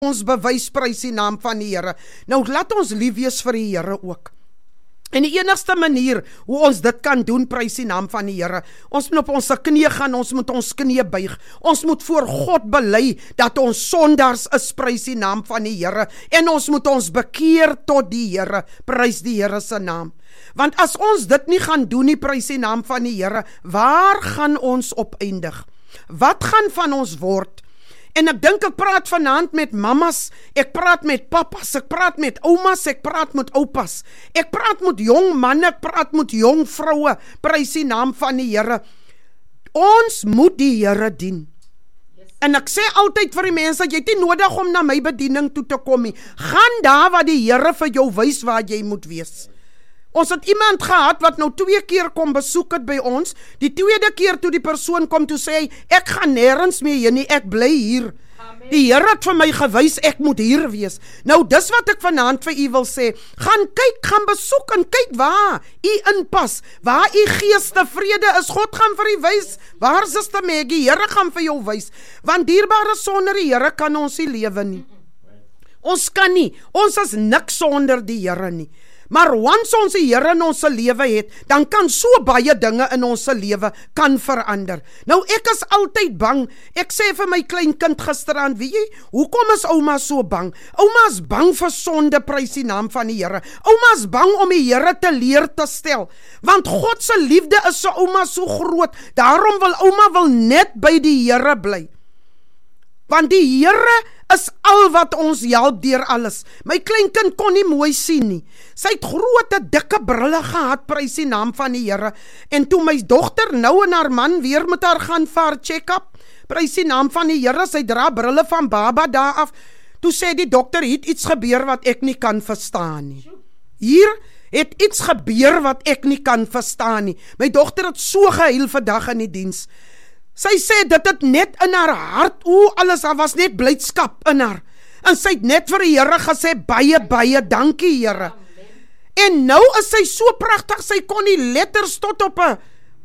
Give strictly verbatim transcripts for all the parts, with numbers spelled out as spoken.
ons bewys, prys die naam van die Here. Nou laat ons lief wees vir die Here ook. En die enigste manier hoe ons dit kan doen, prys die naam van die Here. Ons moet op ons knie gaan, ons moet ons knie buig. Ons moet voor God bely dat ons sondaars is, prys die naam van die Here. En ons moet ons bekeer tot die Here, prys die Here se naam. Want as ons dit nie gaan doen nie, prys die naam van die Here, waar gaan ons opeindig? Wat gaan van ons word? En ek dink ek praat vanaand met mamas, ek praat met papas, ek praat met oumas, ek praat met oupas, ek praat met jong manne, ek praat met jong vroue, prys die naam van die Here. Ons moet die Here dien. En ek sê altyd vir die mense, jy het nie nodig om na my bediening toe te kom nie. Gaan daar waar die Here vir jou wys waar jy moet wees. Ons het iemand gehad wat nou twee keer kom besoek het by ons. Die tweede keer toe die persoon kom, toe sê hy, ek gaan nergens meer heen nie, ek bly hier. Amen. Die Here het vir my gewys, ek moet hier wees. Nou dis wat ek vanaand vir u wil sê, gaan kyk, gaan besoek en kyk waar u inpas, waar u gees tevrede is. God gaan vir u wys, waar is Suster Maggie, die Here gaan vir jou wys, want dierbare sonder die Here kan ons nie lewe nie. Ons kan nie, ons is niks sonder die Here nie. Maar once ons die Here in ons lewe het, dan kan so baie dinge in ons lewe kan verander. Nou ek is altyd bang, ek sê vir my klein kind gisteraan, weet jy, hoekom is ouma so bang? Ouma is bang vir sonde, prys die naam van die Here. Ouma is bang om die Here te leer te stel, want God se liefde is so ouma so groot, daarom wil ouma wil net by die Here bly. Want die Here is al wat ons help deur alles. My kleinkind kon nie mooi sien nie. Sy het grote, dikke brille gehad, prys die naam van die Here. En toe my dogter nou en haar man weer met haar gaan vir haar check-up, prys die naam van die Here, sy dra brille van baba daar af. Toe sê die dokter, het iets gebeur wat ek nie kan verstaan nie. Hier het iets gebeur wat ek nie kan verstaan nie. My dogter het so gehuil vandag in die diens. Sy sê dit het net in haar hart, o alles, daar was net blydskap in haar. En sy het net vir die Here gesê, baie, baie dankie Here. En nou is sy so pragtig, sy kon die letters tot op 'n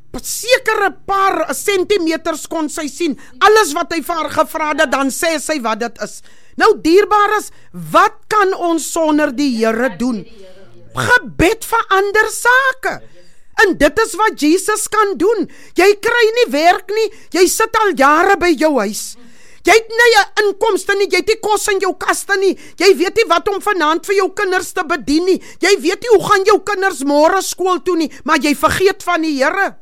sekere paar centimeters kon sy sien. Alles wat hy vir haar gevra het, dan sê sy wat dit is. Nou dierbares, wat kan ons sonder die Here doen? Gebed verander sake. En dit is wat Jesus kan doen. Jy kry nie werk nie, jy sit al jare by jou huis. Jy het nie 'n inkomste nie, jy het nie kos in jou kaste nie, jy weet nie wat om vanaand vir jou kinders te bedien nie, jy weet nie hoe gaan jou kinders môre skool toe nie, maar jy vergeet van die Here.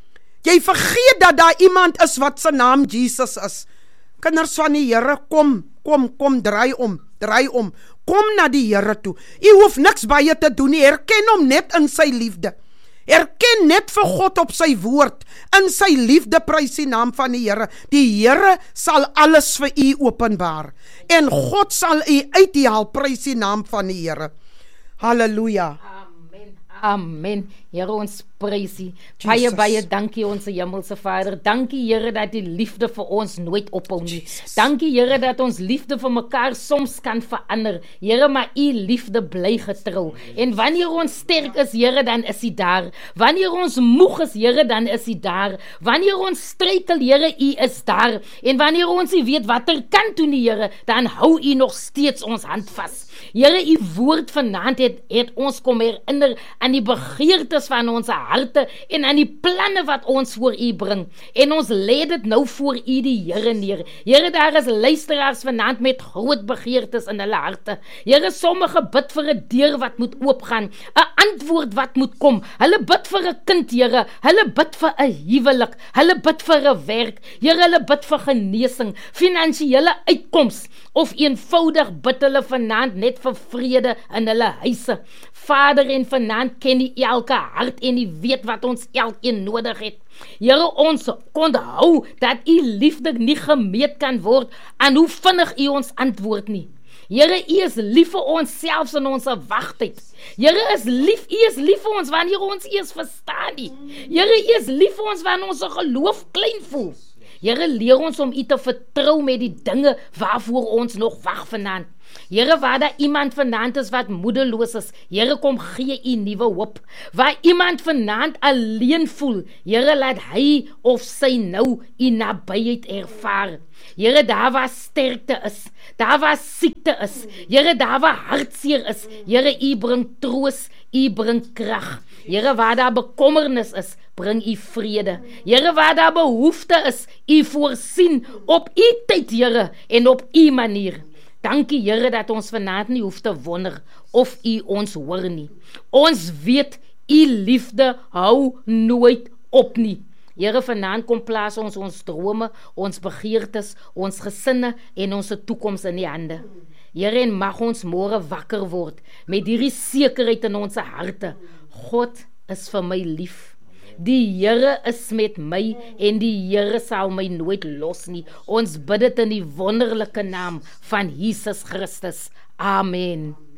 Jy vergeet dat daar iemand is wat sy naam Jesus is. Kinders van die Here, kom, kom, kom, draai om, draai om, kom na die Here toe. U hoef niks baie te doen nie, herken hom net in sy liefde. Erken net vir God op sy woord, in sy liefde, prys die naam van die Here. Die Here sal alles vir u openbaar, en God sal u uithaal, prys die naam van die Here. Halleluja. Amen, amen. Here, ons prys U. Baie, baie dankie ons hemelse Vader. Dankie Here dat die liefde vir ons nooit ophou nie. Dankie Here dat ons liefde vir mekaar soms kan verander. Here, maar U liefde bly getrou. En wanneer ons sterk is, Here, dan is U daar. Wanneer ons moeg is, Here, dan is U daar. Wanneer ons struikel, Here, U is daar. En wanneer ons nie weet wat er kan doen, Here, dan hou U nog steeds ons hand vas. Here, U woord vanaand het, het ons kom herinner aan die begeertes van ons harte en aan die planne wat ons voor U bring. En ons lê dit nou voor U die Here neer. Here, daar is luisteraars vanaand met groot begeertes in hulle harte. Here, sommige bid vir 'n deur wat moet oopgaan, 'n antwoord wat moet kom. Hulle bid vir 'n kind, Here. Hulle bid vir 'n huwelik. Hulle bid vir 'n werk. Here, hulle bid vir genesing, finansiële uitkoms, of eenvoudig bid hulle vanaand net vir vrede in hulle huise. Vader, en vanaand ken U elke hart en U weet wat ons elkeen nodig het. Here, ons onthou dat U liefde nie gemeet kan word aan hoe vinnig U ons antwoord nie. Here, U is lief vir ons selfs in ons wagtyd. Here is lief, U is lief vir ons wanneer ons eers verstaan nie. Here, U is lief vir ons wanneer ons geloof klein voel. Here, leer ons om U te vertrou met die dinge waarvoor ons nog wag vanaand. Here, waar daar iemand vanaand is wat moedeloos is, Here, kom gee U nuwe hoop. Waar iemand vanaand alleen voel, Here, laat hy of sy nou U nabyheid ervaar. Here, daar waar sterkte is, daar waar siekte is, Here, daar waar hartseer is, Here, U bring troos, U bring krag. Here, waar daar bekommernis is, bring U vrede. Here, waar daar behoefte is, U voorsien op U tyd, Here, en op U manier. Dankie, Here, dat ons vanaand nie hoef te wonder of U ons hoor nie. Ons weet, U liefde hou nooit op nie. Here, vanaand kom plaas ons ons drome, ons begeertes, ons gesinne en ons toekoms in die hande. Here, en mag ons môre wakker word met hierdie sekerheid in ons harte. God is vir my lief. Die Here is met my en die Here sal my nooit los nie. Ons bid dit in die wonderlike naam van Jesus Christus. Amen.